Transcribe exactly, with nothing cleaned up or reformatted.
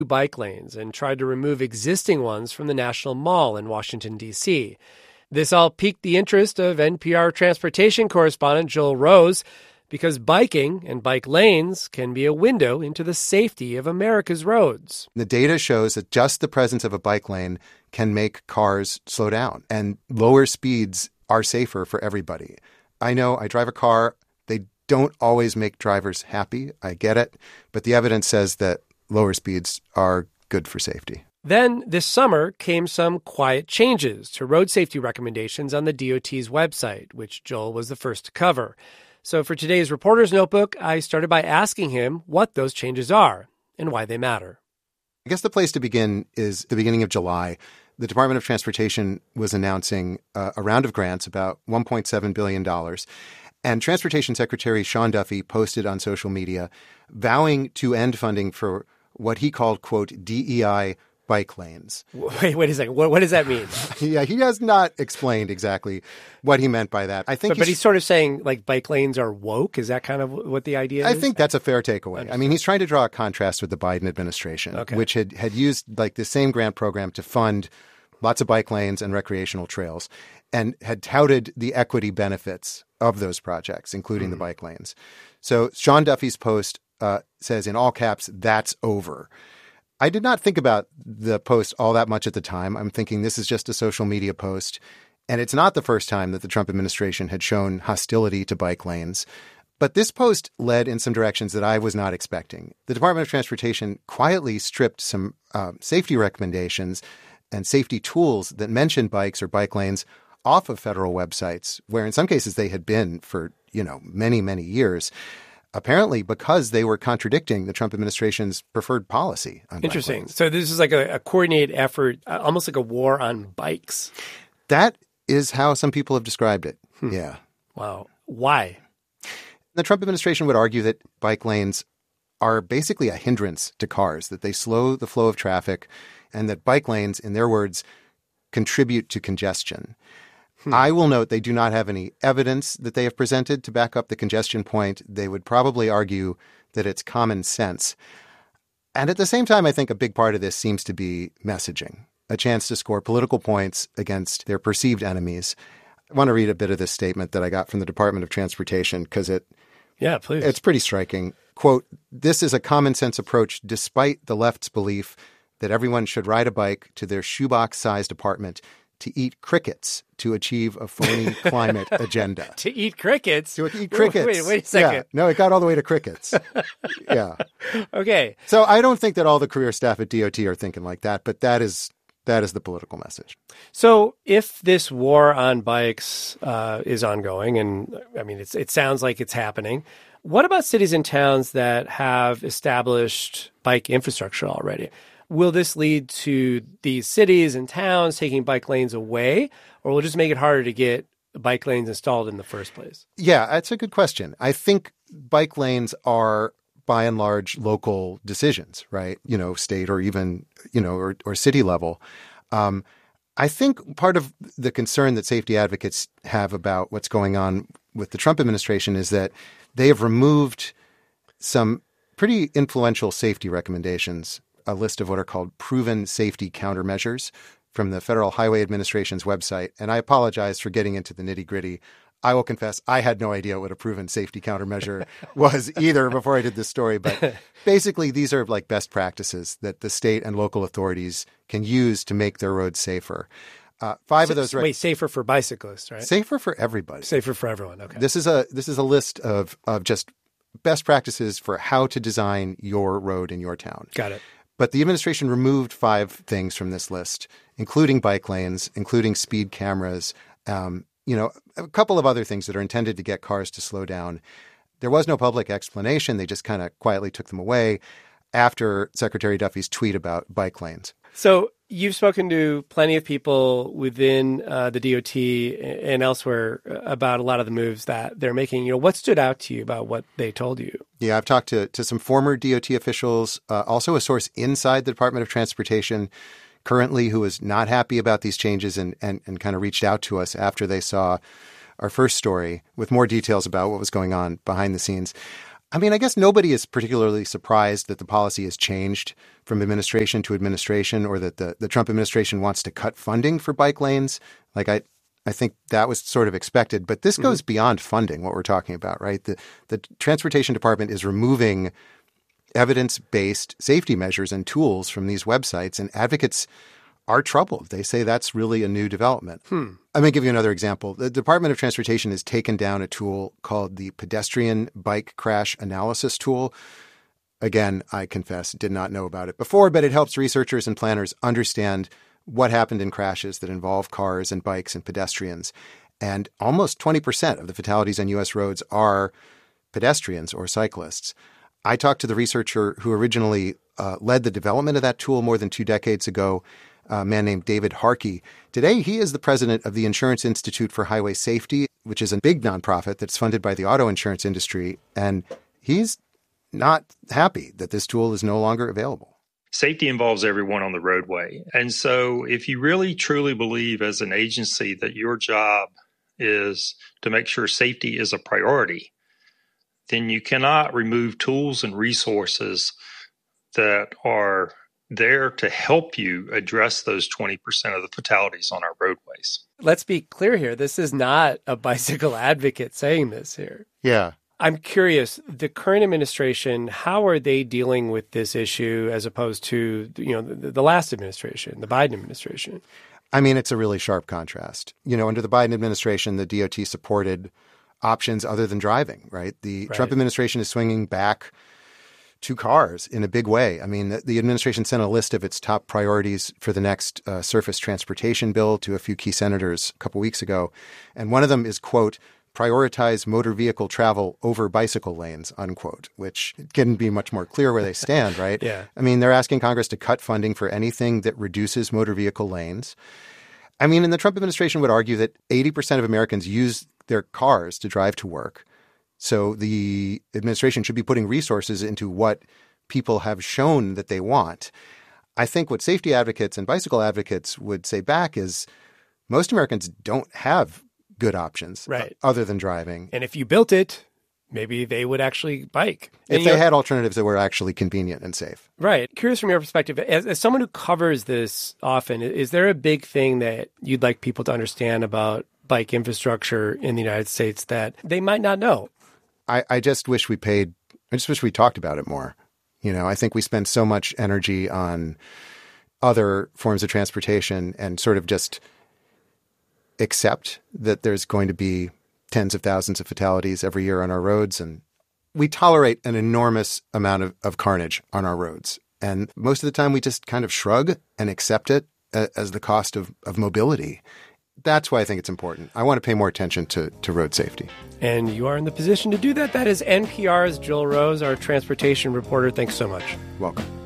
bike lanes and tried to remove existing ones from the National Mall in Washington, D C. This all piqued the interest of N P R transportation correspondent Joel Rose, because biking and bike lanes can be a window into the safety of America's roads. The data shows that just the presence of a bike lane can make cars slow down, and lower speeds are safer for everybody. I know I drive a car. They don't always make drivers happy. I get it. But the evidence says that lower speeds are good for safety. Then, this summer, came some quiet changes to road safety recommendations on the D O T's website, which Joel was the first to cover. So for today's Reporter's Notebook, I started by asking him what those changes are and why they matter. I guess the place to begin is the beginning of July. The Department of Transportation was announcing uh, a round of grants, about one point seven billion dollars. And Transportation Secretary Sean Duffy posted on social media vowing to end funding for what he called, quote, D E I bike lanes. Wait, wait a second. What, what does that mean? Yeah, he has not explained exactly what he meant by that. I think, but, he's, but he's sort of saying like bike lanes are woke. Is that kind of what the idea I is? I think that's a fair takeaway. I mean, he's trying to draw a contrast with the Biden administration, okay. which had, had used like the same grant program to fund lots of bike lanes and recreational trails and had touted the equity benefits of those projects, including mm. the bike lanes. So Sean Duffy's post uh, says in all caps, "That's over." I did not think about the post all that much at the time. I'm thinking this is just a social media post. And it's not the first time that the Trump administration had shown hostility to bike lanes. But this post led in some directions that I was not expecting. The Department of Transportation quietly stripped some uh, safety recommendations and safety tools that mentioned bikes or bike lanes off of federal websites, where in some cases they had been for, you know, many, many years. Apparently because they were contradicting the Trump administration's preferred policy on Interesting. bike lanes. So this is like a, a coordinated effort, almost like a war on bikes. That is how some people have described it. Hmm. Yeah. Wow. Why? The Trump administration would argue that bike lanes are basically a hindrance to cars, that they slow the flow of traffic, and that bike lanes, in their words, contribute to congestion. Hmm. I will note they do not have any evidence that they have presented to back up the congestion point. They would probably argue that it's common sense. And at the same time, I think a big part of this seems to be messaging, a chance to score political points against their perceived enemies. I want to read a bit of this statement that I got from the Department of Transportation because it, yeah, please. It's pretty striking. Quote, "This is a common sense approach despite the left's belief that everyone should ride a bike to their shoebox-sized apartment to eat crickets to achieve a phony climate agenda." To eat crickets? To eat crickets. Wait, wait a second. Yeah. No, it got all the way to crickets. Yeah. Okay. So I don't think that all the career staff at D O T are thinking like that, but that is that is the political message. So if this war on bikes uh, is ongoing, and I mean, it's, it sounds like it's happening, what about cities and towns that have established bike infrastructure already? Will this lead to these cities and towns taking bike lanes away, or will it just make it harder to get bike lanes installed in the first place? Yeah, that's a good question. I think bike lanes are, by and large, local decisions, right? You know, state or even, you know, or, or city level. Um, I think part of the concern that safety advocates have about what's going on with the Trump administration is that they have removed some pretty influential safety recommendations, a list of what are called proven safety countermeasures from the Federal Highway Administration's website. And I apologize for getting into the nitty gritty. I will confess I had no idea what a proven safety countermeasure was either before I did this story. But basically, these are like best practices that the state and local authorities can use to make their roads safer. Uh, five so, of those. Rec- wait, safer for bicyclists, right? Safer for everybody. Safer for everyone. Okay. This is a this is a list of of just best practices for how to design your road in your town. Got it. But the administration removed five things from this list, including bike lanes, including speed cameras, um, you know, a couple of other things that are intended to get cars to slow down. There was no public explanation. They just kind of quietly took them away after Secretary Duffy's tweet about bike lanes. So you've spoken to plenty of people within uh, the D O T and elsewhere about a lot of the moves that they're making. You know, what stood out to you about what they told you? Yeah, I've talked to, to some former D O T officials, uh, also a source inside the Department of Transportation currently who is not happy about these changes and, and, and kind of reached out to us after they saw our first story with more details about what was going on behind the scenes. I mean, I guess nobody is particularly surprised that the policy has changed from administration to administration, or that the, the Trump administration wants to cut funding for bike lanes. Like, I I think that was sort of expected. But this goes mm-hmm. beyond funding, what we're talking about, right? The, the Transportation Department is removing evidence-based safety measures and tools from these websites, and advocates are troubled. They say that's really a new development. Hmm. I'm going to give you another example. The Department of Transportation has taken down a tool called the Pedestrian Bike Crash Analysis Tool. Again, I confess, did not know about it before, but it helps researchers and planners understand what happened in crashes that involve cars and bikes and pedestrians. And almost twenty percent of the fatalities on U S roads are pedestrians or cyclists. I talked to the researcher who originally uh, led the development of that tool more than two decades ago, a man named David Harkey. Today, he is the president of the Insurance Institute for Highway Safety, which is a big nonprofit that's funded by the auto insurance industry. And he's not happy that this tool is no longer available. Safety involves everyone on the roadway. And so if you really truly believe as an agency that your job is to make sure safety is a priority, then you cannot remove tools and resources that are there to help you address those twenty percent of the fatalities on our roadways. Let's be clear here. This is not a bicycle advocate saying this here. Yeah. I'm curious, the current administration, how are they dealing with this issue as opposed to, you know, the, the last administration, the Biden administration? I mean, it's a really sharp contrast. You know, under the Biden administration, the D O T supported options other than driving, right? The right. Trump administration is swinging back to cars in a big way. I mean, the, the administration sent a list of its top priorities for the next uh, surface transportation bill to a few key senators a couple weeks ago. And one of them is, quote, prioritize motor vehicle travel over bicycle lanes, unquote, which can be much more clear where they stand, right? Yeah. I mean, they're asking Congress to cut funding for anything that reduces motor vehicle lanes. I mean, and the Trump administration would argue that eighty percent of Americans use their cars to drive to work. So the administration should be putting resources into what people have shown that they want. I think what safety advocates and bicycle advocates would say back is most Americans don't have good options right. other than driving. And if you built it, maybe they would actually bike. If and they know, had alternatives that were actually convenient and safe. Right. Curious from your perspective, as, as someone who covers this often, is there a big thing that you'd like people to understand about bike infrastructure in the United States that they might not know? I, I just wish we paid, I just wish we talked about it more. You know, I think we spend so much energy on other forms of transportation and sort of just accept that there's going to be tens of thousands of fatalities every year on our roads. And we tolerate an enormous amount of, of carnage on our roads. And most of the time we just kind of shrug and accept it as the cost of, of mobility. That's why I think it's important. I want to pay more attention to, to road safety. And you are in the position to do that. That is N P R's Jill Rose, our transportation reporter. Thanks so much. Welcome.